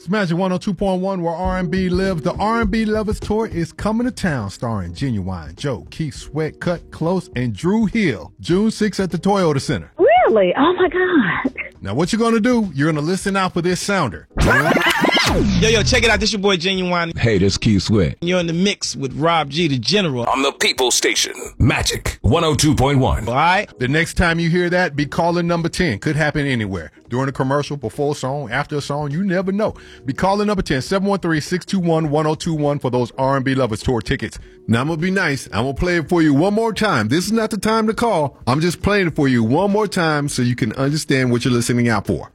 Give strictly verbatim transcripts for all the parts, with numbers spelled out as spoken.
Magic one oh two point one, where R and B lives. The R and B Lovers Tour is coming to town, starring Genuine, Joe, Keith Sweat, Cut Close, and Drew Hill. June sixth at the Toyota Center. Really? Oh, my God. Now, what you're going to do, you're going to listen out for this sounder. Yo, yo, check it out. This your boy Genuine. Hey, this Keith Sweat. You're in the mix with Rob G, the General. On the People Station, Magic one oh two point one. All right? The next time you hear that, be calling number ten. Could happen anywhere. During a commercial, before a song, after a song, you never know. Be calling number ten, seven one three, six two one, one oh two one for those R and B Lovers Tour tickets. Now, I'm going to be nice. I'm going to play it for you one more time. This is not the time to call. I'm just playing it for you one more time so you can understand what you're listening out for.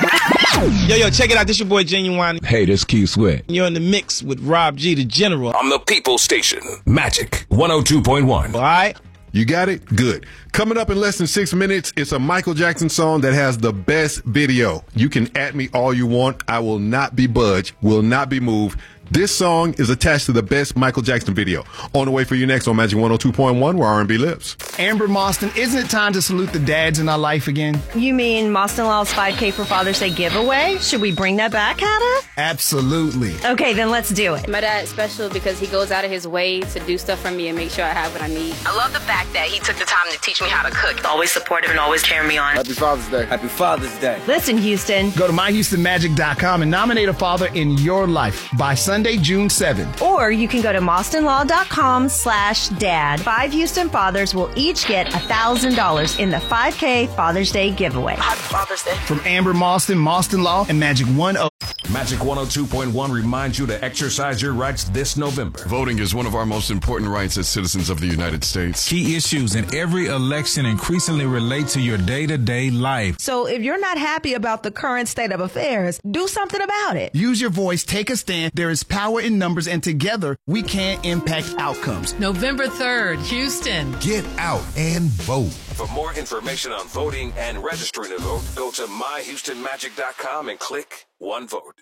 Yo, yo, check it out. This your boy Genuine. Hey, this Keith Sweat. You're in the mix with Rob G, the General. On the People Station, Magic one oh two point one. All right? You got it? Good. Coming up in less than six minutes, it's a Michael Jackson song that has the best video. You can at me all you want. I will not be budged, will not be moved. This song is attached to the best Michael Jackson video. On the way for you next on Magic one oh two point one, where R and B lives. Amber Moston, isn't it time to salute the dads in our life again? You mean Moston Law's five K for Father's Day giveaway? Should we bring that back, Hannah? Absolutely. Okay, then let's do it. My dad's special because he goes out of his way to do stuff for me and make sure I have what I need. I love the fact that he took the time to teach me how to cook. Always supportive and always cheering me on. Happy Father's Day. Happy Father's Day. Listen, Houston. Go to my houston magic dot com and nominate a father in your life by Sunday, June seventh. Or you can go to mostonlaw.com slash dad. Five Houston fathers will each get one thousand dollars in the five K Father's Day giveaway. Happy Father's Day. From Amber Moston, Moston Law, and Magic one oh. Magic one oh two point one reminds you to exercise your rights this November. Voting is one of our most important rights as citizens of the United States. Key issues in every election increasingly relate to your day-to-day life. So if you're not happy about the current state of affairs, do something about it. Use your voice, take a stand. There is power in numbers, and together we can impact outcomes. November third, Houston. Get out and vote. For more information on voting and registering to vote, go to my houston magic dot com and click One Vote.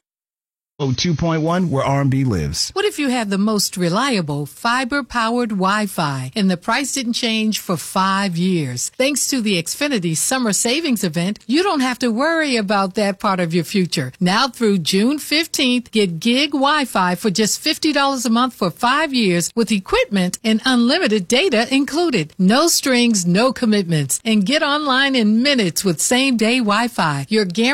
oh two point one, where R and B lives. What if you had the most reliable fiber-powered Wi-Fi and the price didn't change for five years? Thanks to the Xfinity Summer Savings Event, you don't have to worry about that part of your future. Now through June fifteenth, get gig Wi-Fi for just fifty dollars a month for five years with equipment and unlimited data included. No strings, no commitments. And get online in minutes with same-day Wi-Fi. You're guaranteed